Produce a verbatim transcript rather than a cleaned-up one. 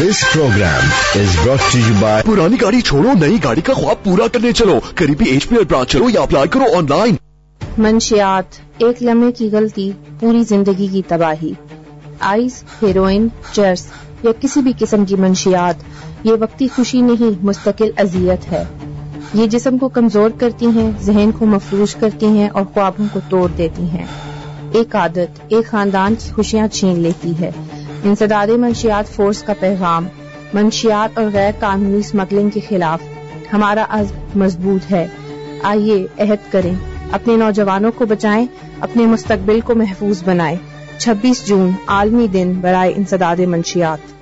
This program is brought to you by पुरानी गाड़ी छोड़ो, नई गाड़ी का ख्वाब पूरा करने चलो, करीबी एच पी एल ब्रांच चलो या अप्लाई करो ऑनलाइन। मंशियात, एक लम्हे की गलती, पूरी जिंदगी की तबाही। आइस, हेरोइन, चर्स या किसी भी किस्म की मंशियात ये वक्ती खुशी नहीं, मुस्तकिल अजियत है। ये जिस्म को कमजोर करती हैं, जहन को मफलूज करती हैं और ख्वाबों को तोड़ देती हैं। एक आदत एक खानदान की खुशियां छीन लेती है। इंसदाद मंशियात फोर्स का पैगाम, मंशियात और गैर कानूनी स्मगलिंग के खिलाफ हमारा अज़्म मजबूत है। आइए अहद करें, अपने नौजवानों को बचाएं, अपने मुस्तकबिल को महफूज बनाएं। छब्बीस जून आलमी दिन बराए इंसदाद मंशियात।